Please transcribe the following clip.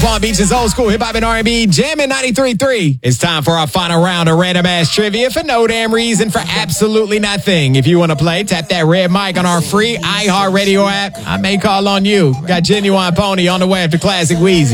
Palm Beach's old school hip hop and R&B jamming 93.3. It's time for our final round of random ass trivia for no damn reason, for absolutely nothing. If you want to play, tap that red mic on our free iHeartRadio app. I may call on you. Got Genuine Pony on the way after Classic Wheezy.